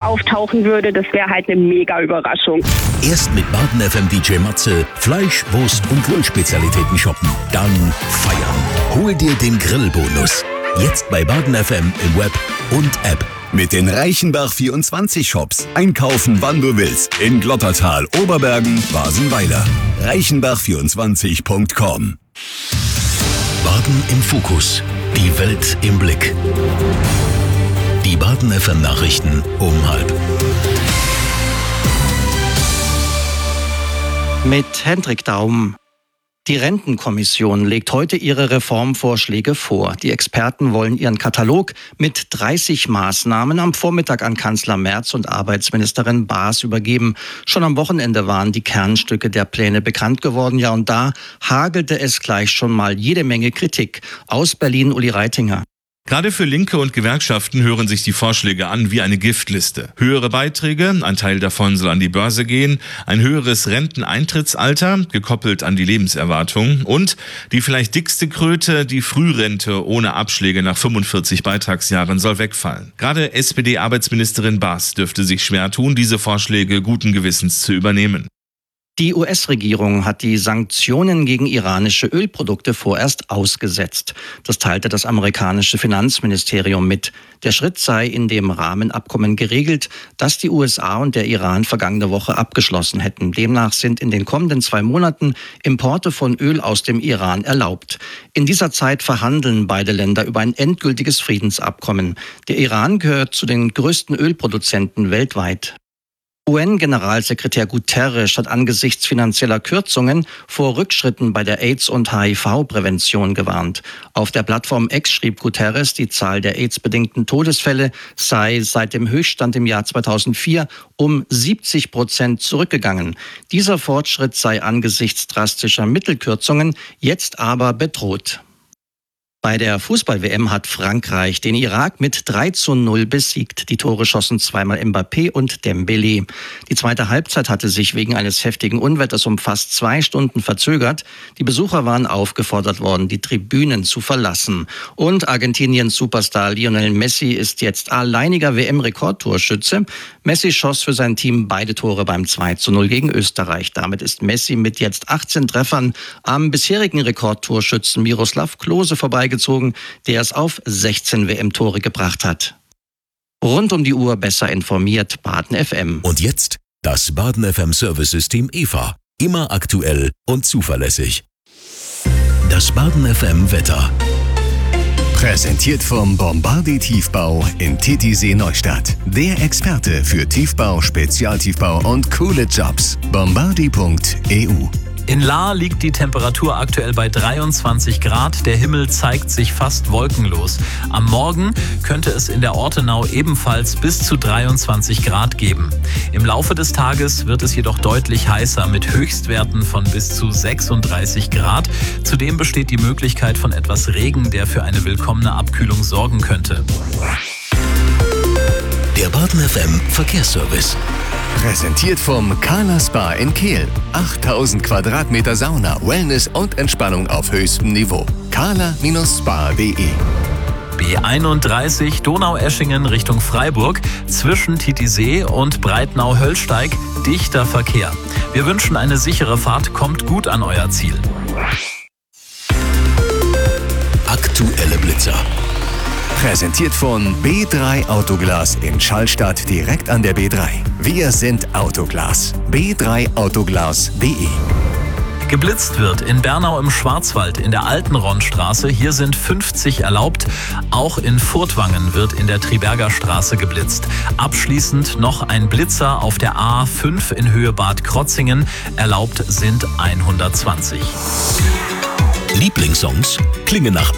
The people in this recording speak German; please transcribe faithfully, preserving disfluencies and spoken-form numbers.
auftauchen würde, das wäre halt eine mega Überraschung. Erst mit Baden F M D J Matze Fleisch, Wurst und Grillspezialitäten shoppen. Dann feiern. Hol dir den Grillbonus. Jetzt bei Baden F M im Web und App. Mit den Reichenbach vierundzwanzig Shops. Einkaufen, wann du willst. In Glottertal, Oberbergen, Basenweiler. reichenbach vierundzwanzig punkt com. Baden im Fokus. Die Welt im Blick. Die Baden F M Nachrichten um halb. Mit Hendrik Daum. Die Rentenkommission legt heute ihre Reformvorschläge vor. Die Experten wollen ihren Katalog mit dreißig Maßnahmen am Vormittag an Kanzler Merz und Arbeitsministerin Baas übergeben. Schon am Wochenende waren die Kernstücke der Pläne bekannt geworden. Ja, und da hagelte es gleich schon mal jede Menge Kritik. Aus Berlin Uli Reitinger. Gerade für Linke und Gewerkschaften hören sich die Vorschläge an wie eine Giftliste. Höhere Beiträge, ein Teil davon soll an die Börse gehen, ein höheres Renteneintrittsalter, gekoppelt an die Lebenserwartung und die vielleicht dickste Kröte, die Frührente ohne Abschläge nach fünfundvierzig Beitragsjahren soll wegfallen. Gerade S P D-Arbeitsministerin Baas dürfte sich schwer tun, diese Vorschläge guten Gewissens zu übernehmen. Die U S-Regierung hat die Sanktionen gegen iranische Ölprodukte vorerst ausgesetzt. Das teilte das amerikanische Finanzministerium mit. Der Schritt sei in dem Rahmenabkommen geregelt, das die U S A und der Iran vergangene Woche abgeschlossen hätten. Demnach sind in den kommenden zwei Monaten Importe von Öl aus dem Iran erlaubt. In dieser Zeit verhandeln beide Länder über ein endgültiges Friedensabkommen. Der Iran gehört zu den größten Ölproduzenten weltweit. U N-Generalsekretär Guterres hat angesichts finanzieller Kürzungen vor Rückschritten bei der AIDS- und H I V-Prävention gewarnt. Auf der Plattform X schrieb Guterres, die Zahl der AIDS-bedingten Todesfälle sei seit dem Höchststand im Jahr zweitausendvier um siebzig Prozent zurückgegangen. Dieser Fortschritt sei angesichts drastischer Mittelkürzungen jetzt aber bedroht. Bei der Fußball-W M hat Frankreich den Irak mit drei zu null besiegt. Die Tore schossen zweimal Mbappé und Dembélé. Die zweite Halbzeit hatte sich wegen eines heftigen Unwetters um fast zwei Stunden verzögert. Die Besucher waren aufgefordert worden, die Tribünen zu verlassen. Und Argentiniens Superstar Lionel Messi ist jetzt alleiniger W M-Rekordtorschütze. Messi schoss für sein Team beide Tore beim zwei zu null gegen Österreich. Damit ist Messi mit jetzt achtzehn Treffern am bisherigen Rekordtorschützen Miroslav Klose vorbei gezogen, der es auf sechzehn W M-Tore gebracht hat. Rund um die Uhr besser informiert, Baden F M. Und jetzt das Baden F M Service-System E V A. Immer aktuell und zuverlässig. Das Baden F M Wetter. Präsentiert vom Bombardier Tiefbau in Titisee Neustadt. Der Experte für Tiefbau, Spezialtiefbau und coole Jobs. bombardier punkt e u. In Lahr liegt die Temperatur aktuell bei dreiundzwanzig Grad. Der Himmel zeigt sich fast wolkenlos. Am Morgen könnte es in der Ortenau ebenfalls bis zu dreiundzwanzig Grad geben. Im Laufe des Tages wird es jedoch deutlich heißer mit Höchstwerten von bis zu sechsunddreißig Grad. Zudem besteht die Möglichkeit von etwas Regen, der für eine willkommene Abkühlung sorgen könnte. Der Baden F M Verkehrsservice. Präsentiert vom Kala Spa in Kehl. achttausend Quadratmeter Sauna, Wellness und Entspannung auf höchstem Niveau. kala Spa punkt de. B einunddreißig Donaueschingen Richtung Freiburg. Zwischen Titisee und Breitnau-Höllsteig dichter Verkehr. Wir wünschen eine sichere Fahrt. Kommt gut an euer Ziel. Aktuelle Blitzer. Präsentiert von B drei Autoglas in Schallstadt direkt an der B drei. Wir sind Autoglas. b drei autoglas punkt de. Geblitzt wird in Bernau im Schwarzwald in der Alten Ronnstraße. Hier sind fünfzig erlaubt. Auch in Furtwangen wird in der Triberger Straße geblitzt. Abschließend noch ein Blitzer auf der A fünf in Höhe Bad Krotzingen. Erlaubt sind hundertzwanzig. Lieblingssongs klingen nach